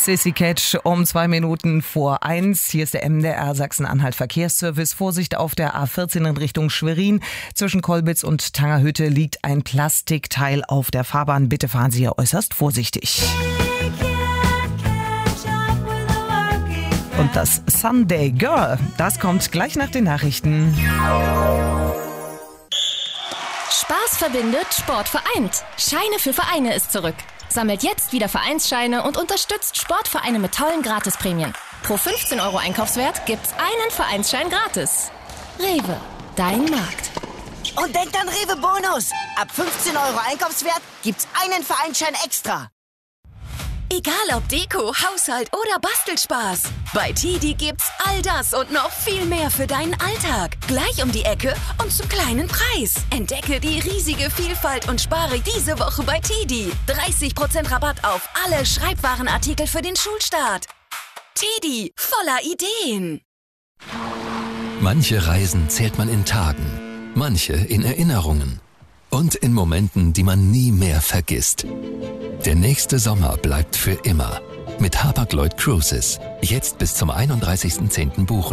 Sissy Catch um 2 Minuten vor 1. Hier ist der MDR Sachsen-Anhalt Verkehrsservice. Vorsicht auf der A14 in Richtung Schwerin. Zwischen Kolbitz und Tangerhütte liegt ein Plastikteil auf der Fahrbahn. Bitte fahren Sie hier äußerst vorsichtig. Und das Sunday Girl, das kommt gleich nach den Nachrichten. Spaß verbindet, Sport vereint. Scheine für Vereine ist zurück. Sammelt jetzt wieder Vereinsscheine und unterstützt Sportvereine mit tollen Gratisprämien. Pro 15 € Einkaufswert gibt's einen Vereinsschein gratis. Rewe, dein Markt. Und denkt an Rewe Bonus. Ab 15 € Einkaufswert gibt's einen Vereinsschein extra. Egal ob Deko, Haushalt oder Bastelspaß. Bei TiDi gibt's all das und noch viel mehr für deinen Alltag. Gleich um die Ecke und zum kleinen Preis. Entdecke die riesige Vielfalt und spare diese Woche bei TiDi. 30% Rabatt auf alle Schreibwarenartikel für den Schulstart. TiDi, voller Ideen. Manche Reisen zählt man in Tagen, manche in Erinnerungen und in Momenten, die man nie mehr vergisst. Der nächste Sommer bleibt für immer. Mit Hapag-Lloyd Cruises. Jetzt bis zum 31.10. buchen.